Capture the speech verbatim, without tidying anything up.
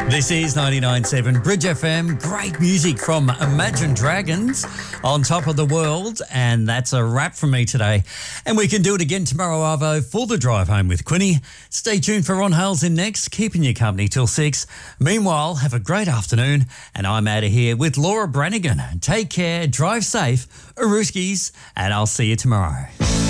This is ninety-nine point seven Bridge F M. Great music from Imagine Dragons, On Top of the World. And that's a wrap from me today. And we can do it again tomorrow, Arvo, for the drive home with Quinny. Stay tuned for Ron Hales in next, keeping you company till six. Meanwhile, have a great afternoon. And I'm out of here with Laura Branigan. Take care, drive safe, Aruskis, and I'll see you tomorrow.